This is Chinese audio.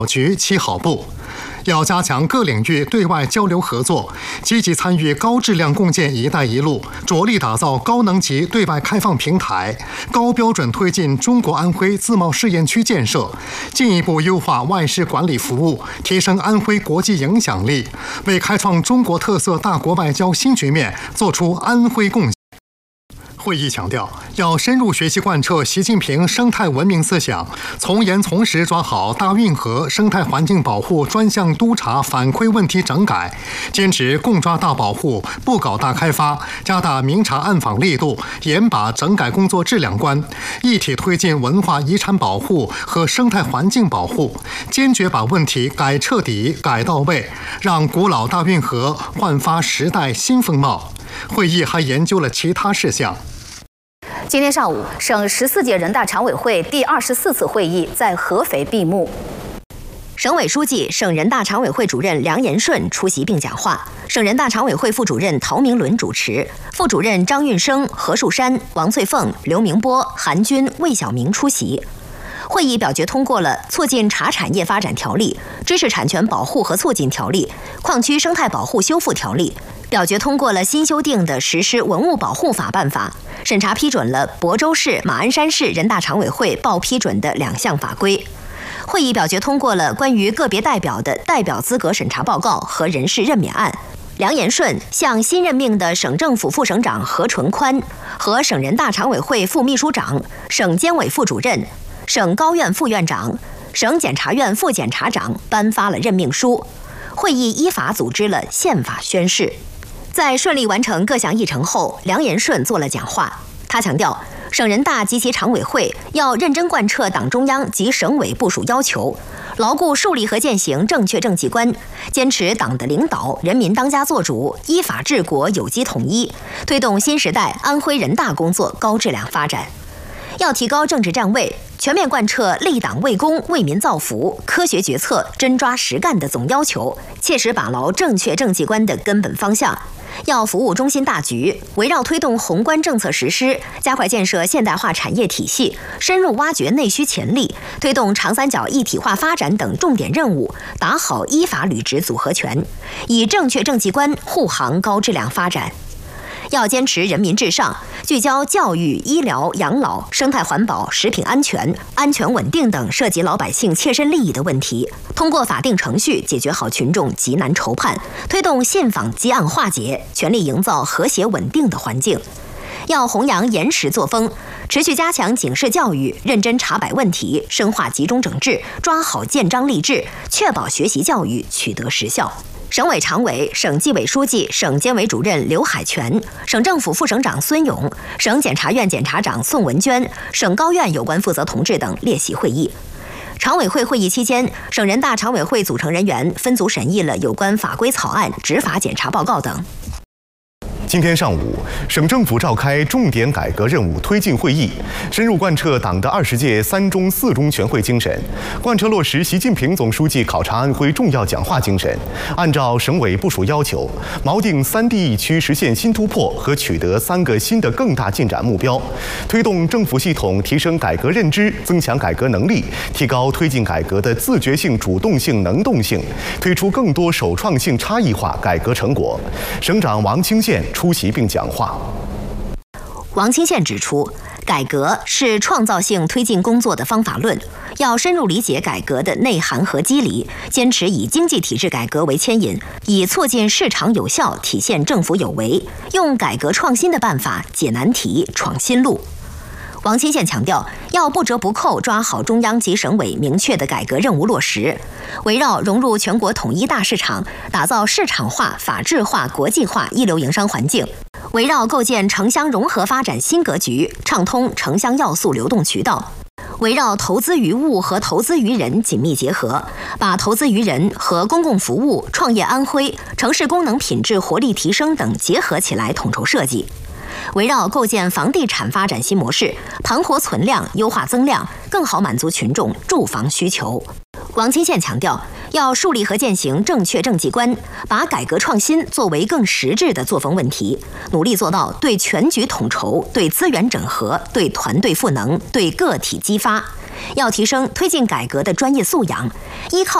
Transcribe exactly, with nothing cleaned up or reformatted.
局七好部。要加强各领域对外交流合作，积极参与高质量共建“一带一路”，着力打造高能级对外开放平台，高标准推进中国安徽自贸试验区建设，进一步优化外事管理服务，提升安徽国际影响力，为开创中国特色大国外交新局面做出安徽贡献。会议强调，要深入学习贯彻习近平生态文明思想，从严从实抓好大运河生态环境保护专项督查反馈问题整改，坚持共抓大保护，不搞大开发，加大明察暗访力度，严把整改工作质量关，一体推进文化遗产保护和生态环境保护，坚决把问题改彻底、改到位，让古老大运河焕发时代新风貌。会议还研究了其他事项。 今天上午，省十四届人大常委会第二十四次会议在合肥闭幕。省委书记、省人大常委会主任梁延顺出席并讲话，省人大常委会副主任陶明伦主持，副主任张运生、何树山、王翠凤、刘明波、韩军、魏晓明出席。会议表决通过了《促进茶产业发展条例》、《知识产权保护和促进条例》、《矿区生态保护修复条例》，表决通过了新修订的《实施文物保护法》办法，审查批准了亳州市、马鞍山市人大常委会报批准的两项法规。会议表决通过了关于个别代表的代表资格审查报告和人事任免案。梁延顺向新任命的省政府副省长何纯宽和省人大常委会副秘书长、省监委副主任、省高院副院长、省检察院副检察长颁发了任命书。会议依法组织了宪法宣誓。在顺利完成各项议程后，梁延顺做了讲话。他强调，省人大及其常委会要认真贯彻党中央及省委部署要求，牢固树立和践行正确政绩观，坚持党的领导、人民当家作主，依法治国、有机统一，推动新时代安徽人大工作高质量发展。要提高政治站位，全面贯彻立党为公、为民造福、科学决策、真抓实干的总要求，切实把牢正确政绩观的根本方向。要服务中心大局，围绕推动宏观政策实施，加快建设现代化产业体系，深入挖掘内需潜力，推动长三角一体化发展等重点任务，打好依法履职组合拳，以正确政绩观护航高质量发展。要坚持人民至上，聚焦教育、医疗、养老、生态环保、食品安全、安全稳定等涉及老百姓切身利益的问题，通过法定程序解决好群众急难愁盼，推动信访积案化解，全力营造和谐稳定的环境。要弘扬严实作风，持续加强警示教育，认真查摆问题，深化集中整治，抓好建章立制，确保学习教育取得实效。省委常委、省纪委书记、省监委主任刘海泉，省政府副省长孙勇，省检察院检察长宋文娟，省高院有关负责同志等列席会议。常委会会议期间，省人大常委会组成人员分组审议了有关法规草案、执法检查报告等。 今天上午，省政府召开重点改革任务推进会议，深入贯彻党的二十届三中四中全会精神，贯彻落实习近平总书记考察安徽重要讲话精神，按照省委部署要求，锚定三地一区实现新突破和取得三个新的更大进展目标，推动政府系统提升改革认知，增强改革能力，提高推进改革的自觉性、主动性、能动性，推出更多首创性、差异化改革成果。省长王清县出席并讲话。 王清县指出，改革是创造性推进工作的方法论，要深入理解改革的内涵和机理，坚持以经济体制改革为牵引，以促进市场有效体现政府有为，用改革创新的办法解难题、闯新路。王清县强调，要不折不扣抓好中央及省委明确的改革任务落实，围绕融入全国统一大市场，打造市场化、法治化、国际化一流营商环境，围绕构建城乡融合发展新格局，畅通城乡要素流动渠道，围绕投资于物和投资于人紧密结合，把投资于人和公共服务、创业安徽、城市功能品质活力提升等结合起来统筹设计。围绕构建房地产发展新模式，盘活存量，优化增量，更好满足群众住房需求。王清县强调，要树立和践行正确政绩观，把改革创新作为更实质的作风问题，努力做到对全局统筹、对资源整合、对团队赋能、对个体激发， 要提升推进改革的专业素养，依靠